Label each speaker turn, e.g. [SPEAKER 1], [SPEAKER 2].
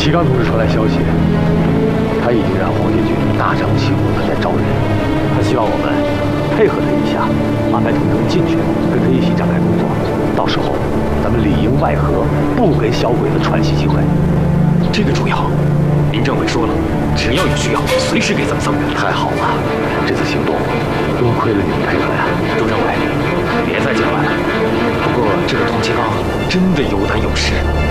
[SPEAKER 1] 齐刚同志传来消息，他已经让黄巾军大张旗鼓的在招人，他希望我们配合他一下，安排同志们进去，跟他一起展开工作。到时候咱们里应外合，不给小鬼子喘息机会。
[SPEAKER 2] 这个重要。林政委说了，只要有需要，随时给咱们增援。
[SPEAKER 1] 太好了，这次行动多亏了你们配合呀，
[SPEAKER 2] 周政委，别再见外了。不过这个童其刚真的有胆有识。